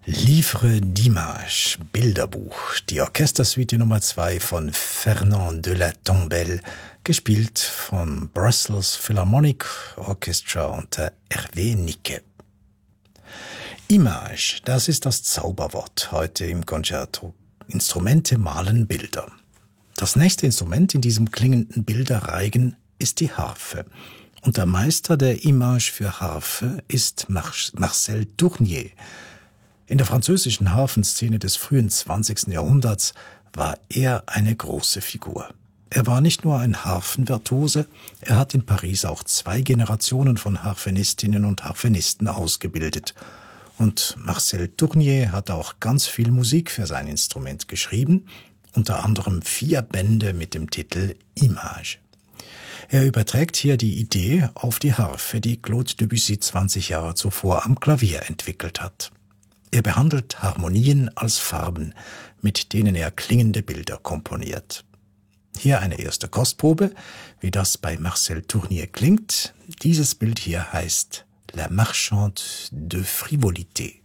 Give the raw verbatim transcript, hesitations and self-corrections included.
Livre d'images, Bilderbuch, die Orchestersuite Nummer zwei von Fernand de la Tombelle, gespielt von Brussels Philharmonic Orchestra unter Hervé Nicke. Image, das ist das Zauberwort heute im Concerto. Instrumente malen Bilder. Das nächste Instrument in diesem klingenden Bilderreigen ist die Harfe. Und der Meister der Image für Harfe ist Marcel Tournier. In der französischen Harfenszene des frühen zwanzigsten Jahrhunderts war er eine große Figur. Er war nicht nur ein Harfenvirtuose, er hat in Paris auch zwei Generationen von Harfenistinnen und Harfenisten ausgebildet. Und Marcel Tournier hat auch ganz viel Musik für sein Instrument geschrieben, unter anderem vier Bände mit dem Titel Image. Er überträgt hier die Idee auf die Harfe, die Claude Debussy zwanzig Jahre zuvor am Klavier entwickelt hat. Er behandelt Harmonien als Farben, mit denen er klingende Bilder komponiert. Hier eine erste Kostprobe, wie das bei Marcel Tournier klingt. Dieses Bild hier heißt La Marchande de Frivolité.